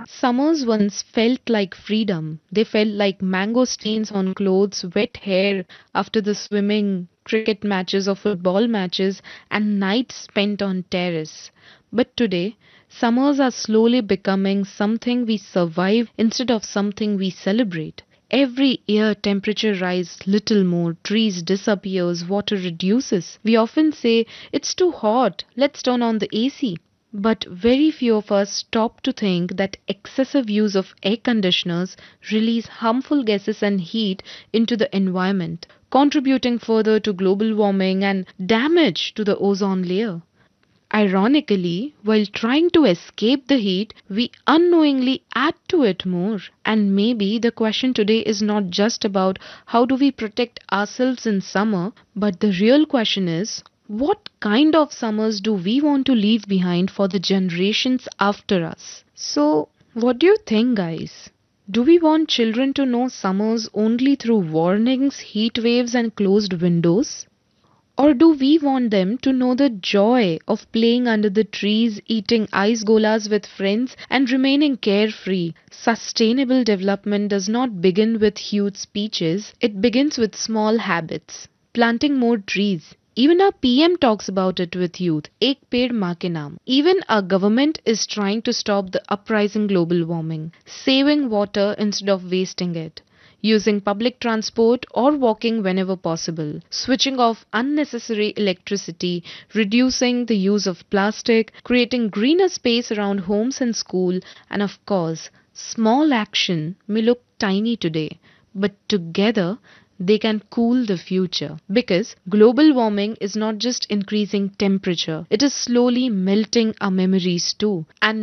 Summers once felt like freedom. They felt like mango stains on clothes, wet hair after the swimming, cricket matches or football matches, and nights spent on terrace. But today, summers are slowly becoming something we survive instead of something we celebrate. Every year temperature rises little more, trees disappears, water reduces. We often say it's too hot, let's turn on the AC. But very few of us stop to think that excessive use of air conditioners release harmful gases and heat into the environment, contributing further to global warming and damage to the ozone layer. Ironically, while trying to escape the heat, we unknowingly add to it more. And maybe the question today is not just about how do we protect ourselves in summer, but the real question is what kind of summers do we want to leave behind for the generations after us? So, what do you think, guys? Do we want children to know summers only through warnings, heat waves, and closed windows? Or do we want them to know the joy of playing under the trees, eating ice golas with friends, and remaining carefree? Sustainable development does not begin with huge speeches, it begins with small habits. Planting more trees. Even our PM talks about it with youth. Ek ped maa ke naam. Even our government is trying to stop the uprising global warming, saving water instead of wasting it, using public transport or walking whenever possible, switching off unnecessary electricity, reducing the use of plastic, creating greener space around homes and school, and of course, small action may look tiny today, but together they can cool the future. Because global warming is not just increasing temperature, it is slowly melting our memories too. And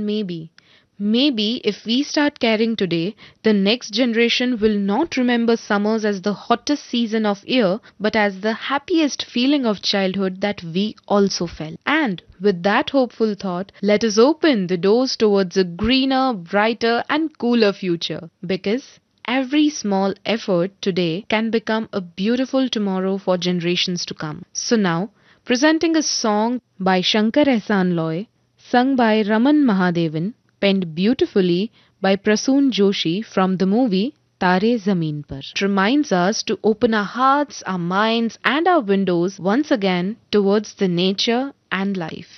maybe if we start caring today, the next generation will not remember summers as the hottest season of year, but as the happiest feeling of childhood that we also felt. And with that hopeful thought, let us open the doors towards a greener, brighter, and cooler future. Because every small effort today can become a beautiful tomorrow for generations to come. So now, presenting a song by Shankar Ehsaan Loy, sung by Raman Mahadevan, penned beautifully by Prasoon Joshi from the movie Tare Zameen Par. It reminds us to open our hearts, our minds, and our windows once again towards the nature and life.